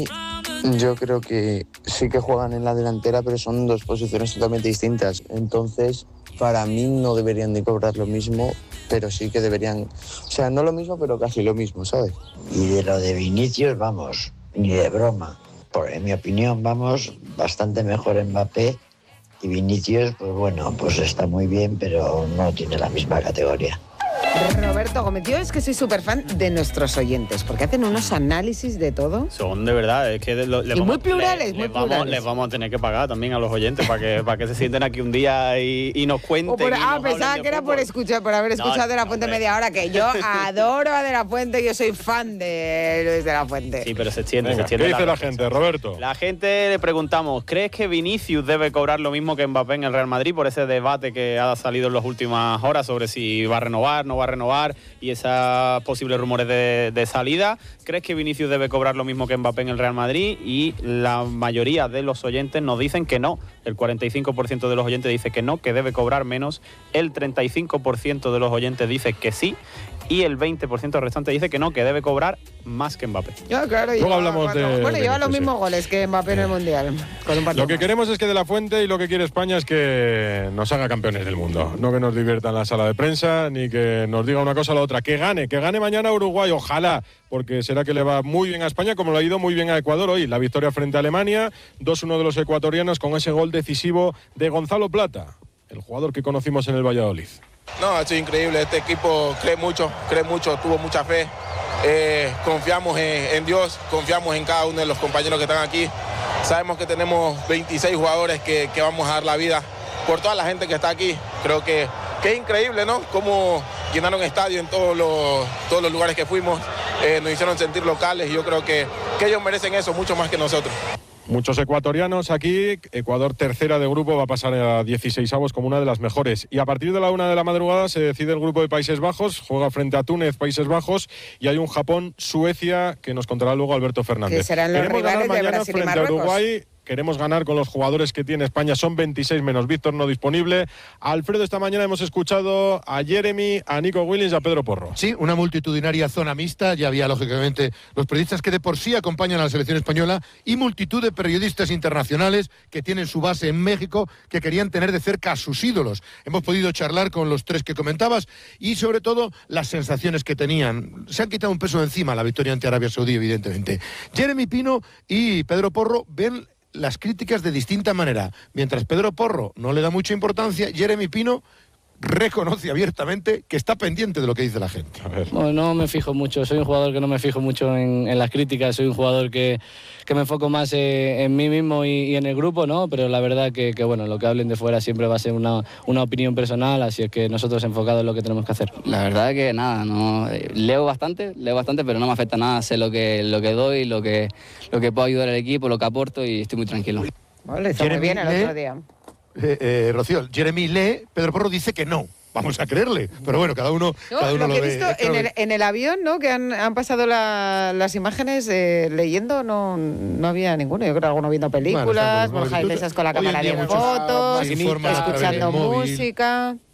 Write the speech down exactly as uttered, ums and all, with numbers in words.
Yo creo que sí que juegan en la delantera, pero son dos posiciones totalmente distintas. Entonces, para mí no deberían de cobrar lo mismo, pero sí que deberían... O sea, no lo mismo, pero casi lo mismo, ¿sabes? Y de lo de Vinicius, vamos, ni de broma. Por, en mi opinión, vamos, bastante mejor Mbappé. Y Vinicius, pues bueno, pues está muy bien, pero no tiene la misma categoría. Roberto Gómez, yo es que soy súper fan de nuestros oyentes, porque hacen unos análisis de todo. Son de verdad, es que lo, les y vamos, muy plurales, les, muy les plurales. Vamos, les vamos a tener que pagar también a los oyentes para que, para que se sienten aquí un día y, y nos cuenten. O por, y ah, nos pensaba hablen que de era fútbol. por escuchar, por haber escuchado No, De La Fuente hombre. media hora, que yo adoro a De La Fuente, yo soy fan de Luis De La Fuente. Sí, pero se extiende, Venga, se extiende. ¿qué dice la reflexión. gente, Roberto? La gente le preguntamos, ¿crees que Vinicius debe cobrar lo mismo que Mbappé en el Real Madrid por ese debate que ha salido en las últimas horas sobre si va a renovar, no va a renovar y esos posibles rumores de, de salida? ¿Crees que Vinicius debe cobrar lo mismo que Mbappé en el Real Madrid? Y la mayoría de los oyentes nos dicen que no. El cuarenta y cinco por ciento de los oyentes dice que no, que debe cobrar menos. El treinta y cinco por ciento de los oyentes dice que sí. Y el veinte por ciento restante dice que no, que debe cobrar más que Mbappé. Yo, claro, Luego lleva hablamos cuatro- de- Bueno, de lleva que los sí. mismos goles que Mbappé en el Mundial. Con un partido Lo que más. queremos es que De La Fuente y lo que quiere España es que nos haga campeones del mundo. No que nos divierta en la sala de prensa, ni que nos diga una cosa o la otra. Que gane, que gane mañana Uruguay, ojalá, porque será que le va muy bien a España, como le ha ido muy bien a Ecuador hoy. La victoria frente a Alemania, dos uno de los ecuatorianos con ese gol decisivo de Gonzalo Plata, el jugador que conocimos en el Valladolid. No, ha sido increíble. Este equipo cree mucho, cree mucho, tuvo mucha fe. Eh, confiamos en, en Dios, confiamos en cada uno de los compañeros que están aquí. Sabemos que tenemos veintiséis jugadores que, que vamos a dar la vida por toda la gente que está aquí. Creo que, que es increíble, ¿no? Cómo llenaron estadio en todos los, todos los lugares que fuimos. Eh, nos hicieron sentir locales y yo creo que, que ellos merecen eso mucho más que nosotros. Muchos ecuatorianos aquí. Ecuador, tercera de grupo, va a pasar a dieciseisavos como una de las mejores. Y a partir de la una de la madrugada se decide el grupo de Países Bajos. Juega frente a Túnez, Países Bajos. Y hay un Japón-Suecia que nos contará luego Alberto Fernández. Que serán los Queremos ganar rivales de mañana Brasil y frente a Marruecos. Uruguay. Queremos ganar con los jugadores que tiene España. Son veintiséis menos Víctor no disponible. Alfredo, esta mañana hemos escuchado a Jeremy, a Nico Williams y a Pedro Porro. Sí, una multitudinaria zona mixta. Ya había, lógicamente, los periodistas que de por sí acompañan a la selección española y multitud de periodistas internacionales que tienen su base en México, que querían tener de cerca a sus ídolos. Hemos podido charlar con los tres que comentabas y, sobre todo, las sensaciones que tenían. Se han quitado un peso de encima la victoria ante Arabia Saudí, evidentemente. Jeremy Pino y Pedro Porro ven las críticas de distinta manera. Mientras Pedro Porro no le da mucha importancia, Jeremy Pino reconoce abiertamente que está pendiente de lo que dice la gente. A ver. Bueno, no me fijo mucho, soy un jugador que no me fijo mucho en, en las críticas, soy un jugador que, que me enfoco más eh, en mí mismo y, y en el grupo, ¿no? Pero la verdad que, que bueno, lo que hablen de fuera siempre va a ser una, una opinión personal, así es que nosotros enfocados en lo que tenemos que hacer. La verdad que nada, no eh, leo bastante, leo bastante, pero no me afecta nada, sé lo que, lo que doy, lo que, lo que puedo ayudar al equipo, lo que aporto y estoy muy tranquilo. Vale, está muy Jeremy bien el lee- otro día. Eh, eh, Rocío, Jeremy lee, Pedro Porro dice que no. Vamos a creerle, pero bueno, cada uno, No, cada uno lo que he ve. visto Es que en lo el, ve. en el avión, ¿no? Que han, han pasado la- las imágenes eh, leyendo, no, no había ninguno. Yo creo que alguno viendo películas, Bueno, está, pues, Borja bueno, Iglesias con la Hoy en cámara día de muchos fotos, se informan a través del escuchando móvil. música.